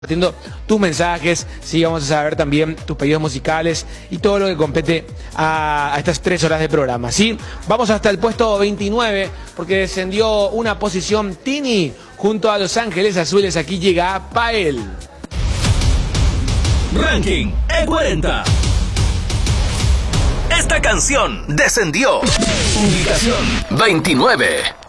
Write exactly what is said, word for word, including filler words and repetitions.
compartiendo tus mensajes, sí, vamos a saber también tus pedidos musicales y todo lo que compete a, a estas tres horas de programa, ¿sí? Vamos hasta el puesto veintinueve, porque descendió una posición Tini junto a Los Ángeles Azules. Aquí llega Pael. Ranking E cuarenta. Esta canción descendió. Ubicación veintinueve.